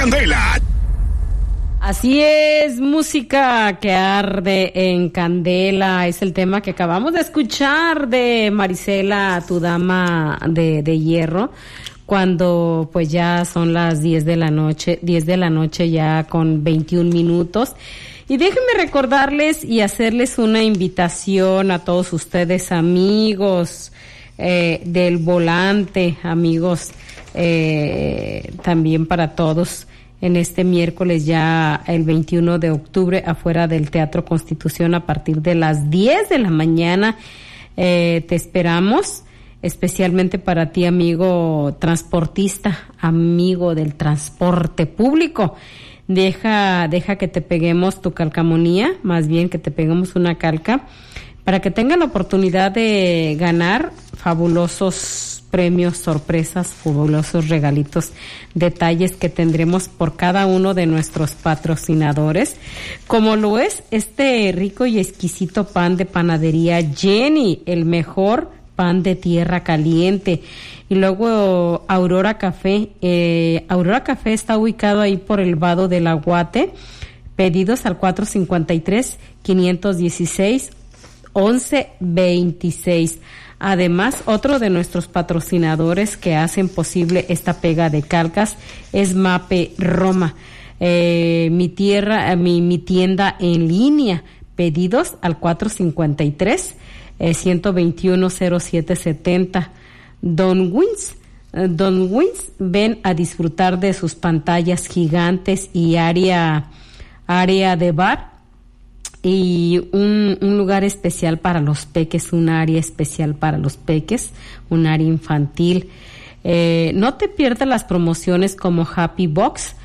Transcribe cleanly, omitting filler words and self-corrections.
candela. Así es, música que arde en candela, es el tema que acabamos de escuchar de Marisela, tu dama de hierro, cuando pues ya son las 10 de la noche ya con 21 minutos. Y déjenme recordarles y hacerles una invitación a todos ustedes, amigos del volante, amigos también para todos. En este miércoles ya el 21 de octubre afuera del Teatro Constitución a partir de las 10 de la mañana. Te esperamos, especialmente para ti, amigo transportista, amigo del transporte público. Deja que te peguemos tu calcamonía, más bien que te peguemos una calca, para que tengan la oportunidad de ganar fabulosos premios, sorpresas, fabulosos regalitos, detalles que tendremos por cada uno de nuestros patrocinadores, como lo es este rico y exquisito pan de panadería Jenny, el mejor pan de tierra caliente. Y luego Aurora Café. Aurora Café está ubicado ahí por el Vado del Aguate. Pedidos al 453-516-1126. Además, otro de nuestros patrocinadores que hacen posible esta pega de calcas es Mape Roma, mi tienda en línea. Pedidos al 453-121-0770. Don Wins, ven a disfrutar de sus pantallas gigantes y área de bar. Y un lugar especial para los peques, un área especial para los peques, un área infantil. No te pierdas las promociones como Happy Box,